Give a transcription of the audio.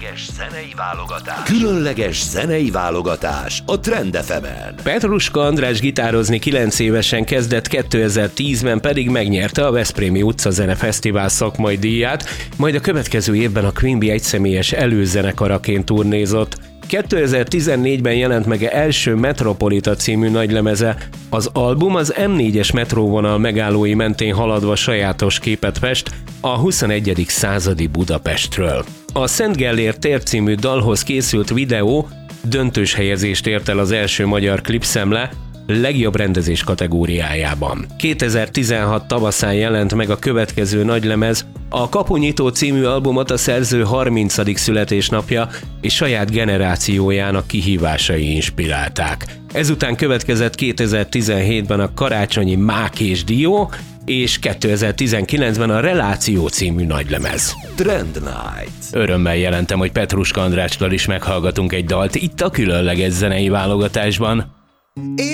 Különleges zenei válogatás a Trend FM-en. Petruska András gitározni 9 évesen kezdett, 2010-ben pedig megnyerte a Veszprémi Utcazene Fesztivál szakmai díját, majd a következő évben a Queen Bee egyszemélyes előzenekaraként turnézott. 2014-ben jelent meg első Metropolita című nagylemeze. Az album az M4-es metróvonal megállói mentén haladva sajátos képet fest a 21. századi Budapestről. A Szent Gellért tér című dalhoz készült videó döntős helyezést ért el az első magyar klipszemle legjobb rendezés kategóriájában. 2016 tavaszán jelent meg a következő nagylemez, a Kapunyító című albumot a szerző 30. születésnapja és saját generációjának kihívásai inspirálták. Ezután következett 2017-ben a Karácsonyi Mák és Dió, és 2019-ben a Reláció című nagylemez. Trend Night. Örömmel jelentem, hogy Petruska Andrástól is meghallgatunk egy dalt itt a különleges zenei válogatásban.